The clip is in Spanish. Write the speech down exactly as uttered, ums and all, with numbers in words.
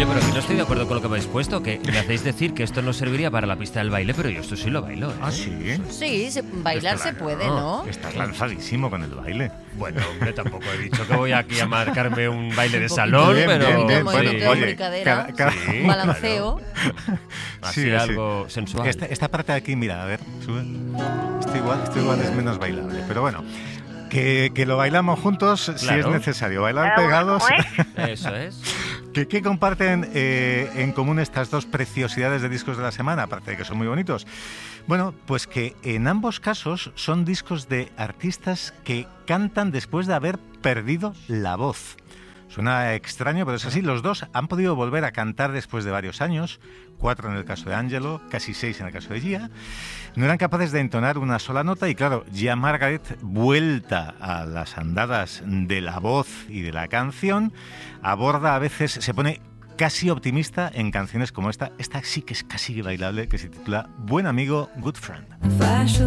Oye, pero que no estoy de acuerdo con lo que me habéis puesto, que me hacéis decir que esto no serviría para la pista del baile, pero yo esto sí lo bailo, ¿eh? ¿Ah, sí? Sí, se, bailar se puede, ¿no? Estás lanzadísimo con el baile. Bueno, hombre, tampoco he dicho que voy aquí a marcarme un baile de salón, bien, pero... bien, bien. Un Bueno, movimiento de oye, brincadera, cada- cada- Sí, un balanceo. Así Sí, sí. algo sensual. Esta, esta parte de aquí, mira, a ver, sube. Esto igual, esto igual es menos bailable, pero bueno. Que, que lo bailamos juntos si Claro. es necesario. Bailar pegados. Eso es. ¿Qué, qué comparten eh, en común estas dos preciosidades de discos de la semana? Aparte de que son muy bonitos. Bueno, pues que en ambos casos son discos de artistas que cantan después de haber perdido la voz. Suena extraño, pero es así. Los dos han podido volver a cantar después de varios años, cuatro en el caso de Angelo, casi seis en el caso de Gia. No eran capaces de entonar una sola nota y claro, Gia Margaret, vuelta a las andadas de la voz y de la canción, aborda a veces, se pone casi optimista en canciones como esta. Esta sí que es casi bailable, que se titula Buen Amigo, Good Friend.